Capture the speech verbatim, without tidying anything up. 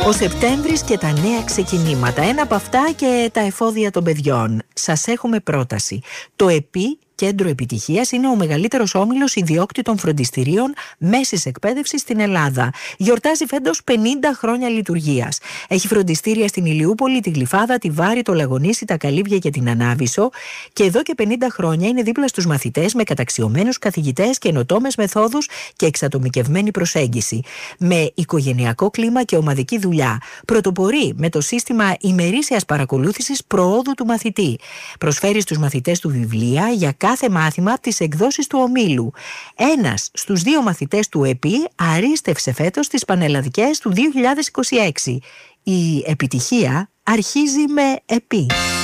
Ο Σεπτέμβρης και τα νέα ξεκινήματα. Ένα από αυτά και τα εφόδια των παιδιών. Σας έχουμε πρόταση. Το ΕΠΗ, Κέντρο Επιτυχίας, είναι ο μεγαλύτερος όμιλος ιδιόκτητων φροντιστηρίων μέσης εκπαίδευσης στην Ελλάδα. Γιορτάζει φέτος πενήντα χρόνια λειτουργίας. Έχει φροντιστήρια στην Ηλιούπολη, τη Γλυφάδα, τη Βάρη, το Λαγονήσι, τα Καλύβια και την Ανάβησο. Και εδώ και πενήντα χρόνια είναι δίπλα στους μαθητές με καταξιωμένους καθηγητές, καινοτόμες μεθόδους και εξατομικευμένη προσέγγιση. Με οικογενειακό κλίμα και ομαδική δουλειά. Πρωτοπορεί με το σύστημα ημερήσιας παρακολούθησης προόδου του μαθητή. Προσφέρει στους μαθητές του βιβλία για κάθε μάθημα από τις εκδόσεις του ομίλου. Ένας στους δύο μαθητές του ΕΠΗ αρίστευσε φέτος τις πανελλαδικές του δύο χιλιάδες είκοσι έξι. Η επιτυχία αρχίζει με ΕΠΗ.